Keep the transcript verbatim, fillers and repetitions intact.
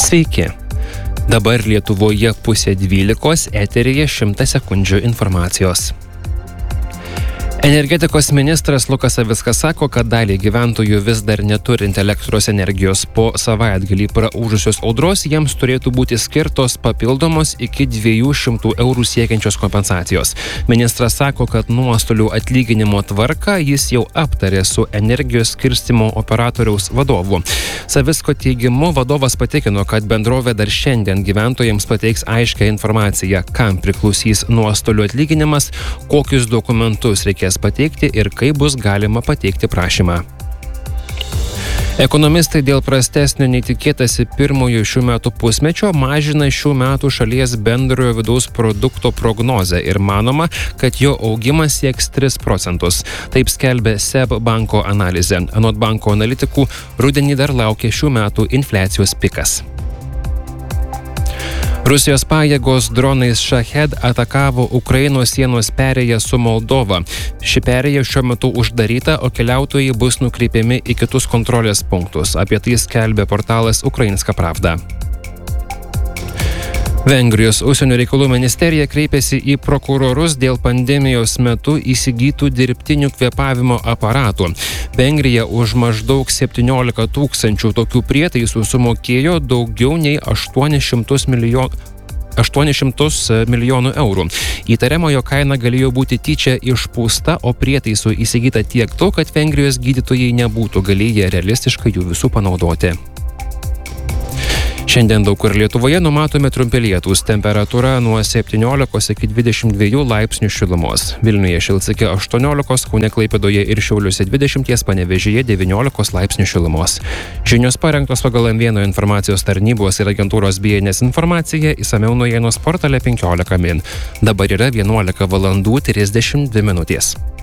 Sveiki. Dabar Lietuvoje pusė dvylikos, eteryje šimtas sekundžių informacijos. Energetikos ministras Lukas Savickas sako, kad daliai gyventojų vis dar neturint elektros energijos po savaitgalį praūžusios audros jiems turėtų būti skirtos papildomos iki dviejų šimtų eurų siekiančios kompensacijos. Ministras sako, kad nuostolių atlyginimo tvarką jis jau aptarė su energijos skirstymo operatoriaus vadovu. Savicko teigimu vadovas patikino, kad bendrovė dar šiandien gyventojams pateiks aiškią informaciją, kam priklausys nuostolių atlyginimas, kokius dokumentus reikės pateikti ir kaip bus galima pateikti prašymą. Ekonomistai dėl prastesnio nei tikėtasi pirmojo šių metų pusmečio mažina šių metų šalies bendrojo vidaus produkto prognozę ir manoma, kad jo augimas sieks tris procentus. Taip skelbia S E B banko analizė. Anot banko analitikų, rudenį dar laukia šių metų infliacijos pikas. Rusijos pajėgos dronais Shahed atakavo Ukrainos sienos perėją su Moldova. Ši perėja šiuo metu uždaryta, o keliautojai bus nukreipiami į kitus kontrolės punktus. Apie tai skelbia portalas Ukrainska Pravda. Vengrijos užsienio reikalų ministerija kreipėsi į prokurorus dėl pandemijos metu įsigytų dirbtinių kvėpavimo aparatų. Vengrija už maždaug septyniolika tūkstančių tokių prietaisų sumokėjo daugiau nei aštuonis šimtus milijonų. aštuonis šimtus milijonų eurų. Įtariamojo kaina galėjo būti tyčia išpūsta, o prietaisų įsigyta tiek to, kad Vengrijos gydytojai nebūtų galėję realistiškai jų visų panaudoti. Šiandien daug kur Lietuvoje numatomi trumpi lietūs, temperatūra nuo septyniolikos iki dvidešimt dviejų laipsnių šilumos. Vilniuje šils iki aštuoniolikos, Kaune, Klaipėdoje ir Šiauliuose dvidešimt, Panevėžyje devyniolikos laipsnių šilumos. Žinios parengtos pagal M vieno informacijos tarnybos ir agentūros B N S informaciją, išsamiau naujienos portale penkiolika min. Dabar yra vienuolika valandų trisdešimt dvi minutės.